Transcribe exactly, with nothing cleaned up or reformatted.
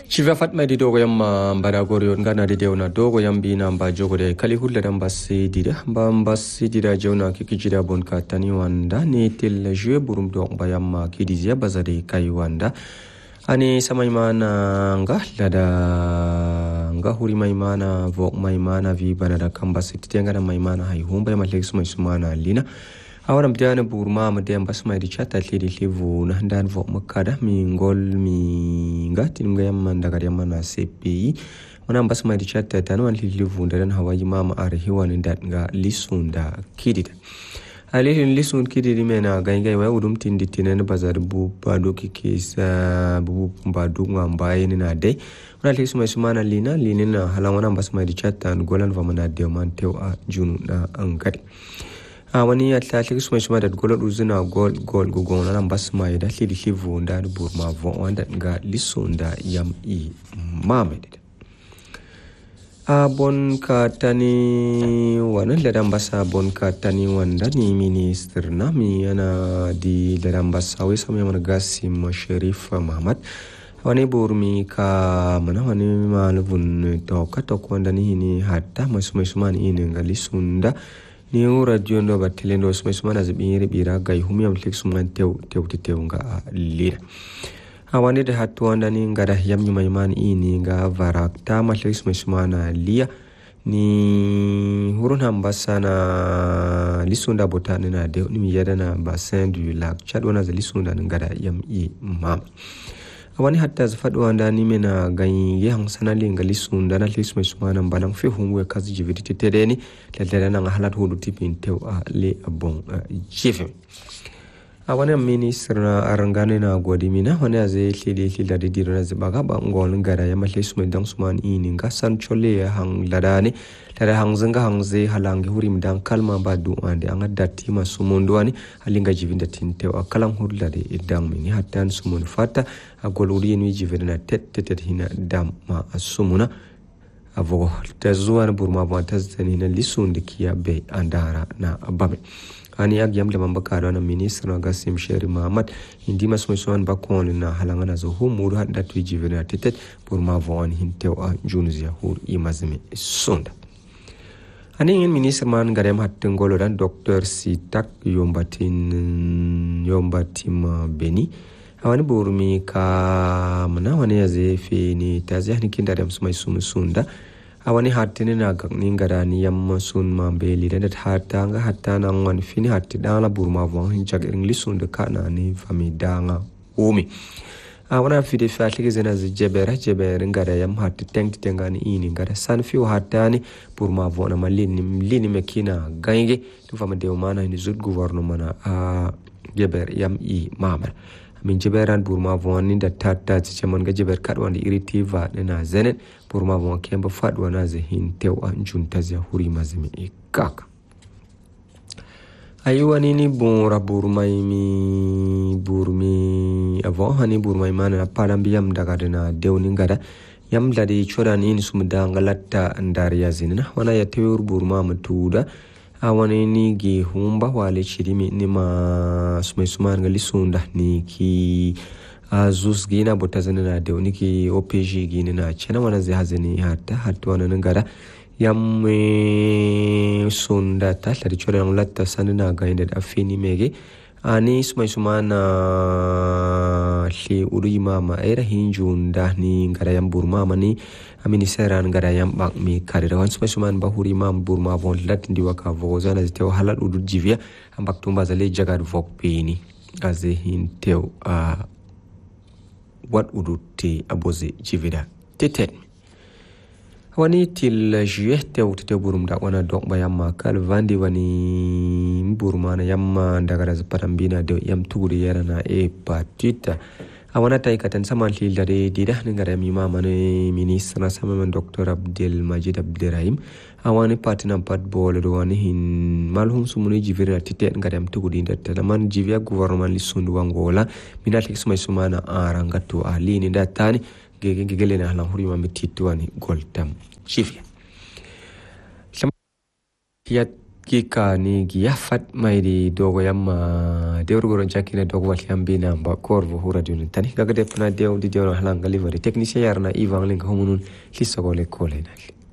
Chiva Fatma di dogo yamma mbadagori on gana de deuna dogo yambi na mba jogo de kali hulle dan bassi dida mba mbassi dida jona kikijida bon katani wanda ni til jeu burum do mba yamma kidizia bazade kai wanda ani samai mana nga lada nga huri mai mana vo mai mana vi banada kambasi titenga na mai mana hai humba ya malek sumai sumana lina awara mdiana burma mde mbas mai di chata lidi livu na ndan vo makada mi ngol mi ngati mga yamma ndagari yamma na C P I wana mbas mai di chata tanu an lidi livu ndadan hawaji mama are hiwan ndat nga lisunda kidida alihin lisun kididi mena gaingai wa udum tindi tinene bazar bu bado kikisa bu bado ngambai ni na dai wana lisu mai sumana lina linina halanwana mbas mai di chata ngolan vamana deuman teu a junu na angari wani atlatik suma suma da gol uzuna gol gol gugona nan basma da lidi livu da burma vo wanda ga lisunda yam i mamed a bon ka tani wannan da dan basa bon ka tani wanda ni minister na mi yana di da dan basa wai sama mana gasim sharif muhammad wani burmi ka mana wani malubun to ka to wanda ni ni hatta masu mai suma ni ne ga lisunda ni radio ndo batilendo suma suma na zibiri bira gai humi am flex man tew tew tew nga lira awani da hatu wanda ni ngada yam nyuma iman ini nga varak ta ma flex suma na lia ni hurun hambasa na lisunda botane na de ni yada na bassin du lac Chad wana za lisunda ngada yam i mam awani hatta zafadu wanda ni mena ganye hang sanali nga lisunda na lisuma suma na mbalang fe humwe kazi jiviti tereni ladala na halat hudu tipin tew a le abon jife awani minister na arangane na godi mina wani aze lili lila de dirona zibaga ba ngol ngara ya ma lisuma dang suman ini nga san chole hang ladane lada hang zinga hang ze halangi hurim dang kalma ba du ande anga dati ma sumundo ani halinga jivinda tintew a kalang hurla de idang mini hatan sumun fata agoluri ni jivena tet tet hina dam ma asumuna avo tazuan burma ba tazani na lisundi kiya be andara na ababe ani agyam le mambaka na minister na gasim sheri muhammad indi masmusuan bakon na halangana zo humuru hadda tu jivena tet burma von hintew a junzia hur imazme sunda ani ingin minister man garem hatten golo dan doctor Sitak yombatin yombatim beni awani burmi ka mana wani yazefe ni tazihni kinda dam sumai sumusunda awani hatten na gagni garani yam sun mambeli dan hatta nga hatta na ngwan fini hatti dala burma von hinjag inglisunda kana ni fami danga umi awana fide fatlige zena jebera jebera ngara yam hatti tengti tengani ini ngara sanfi hattani pour ma vona malini lini mekina gainge tu fama de mana ni zut gouvernement a jeber yam i mamar min jeberan pour ma vona da tata ci chaman ga jeber kadwa ndi irritiva na zenet pour ma vona kemba fadwa na ze hintew an junta ze huri mazimi ikaka ayuani ni bon burmai mi burmi avant hani burmai mana parambi yam daga dana dewni ngada yam dadi chodani ni sumda ngalatta andariya zinna wana ya tewur burma matuda awani ni gi humba wale chirimi ni ma sumai suman ngali sunda ni ki azus gina botazana na dewni ki O P G gina na chena wana ze hazini hatta hatta wana ngada yam sunda ta lari chora nglatta sanina gainde afini mege ani sumai sumana li uru mama era hinjunda ni ngara yam burma mani amini seran ngara yam bak mi karira wan sumai suman bahuri mam burma von lat ndi waka vozana zitew halat udu jivia ambak tumba zale jagad vok pini aze hintew a wat udu te aboze jivida teten wani til juillet tew te burum da wana dok ba yamma kal vandi wani burma na yamma daga raz parambina de yam tuguri yarana e patita awana tay katan saman lil dare dida ngara mi mama ne ministre na sama man docteur Abdel Majid Abderrahim awani patina pat bol do wani hin malhum sumuni jivira tite ngara yam tuguri ndatta man jivia gouvernement li sundu wangola minati sumay sumana arangatu ali ni datani gege gele na halan huri mami titwani goltam chifia ya kika ni giyafat mai di dogo yamma dewru goron jakina dogo wal yambina ba korvo hura dun tani gaga de pana dew di dew halang galivari technicien yarna ivan link homunun lisogole kole nali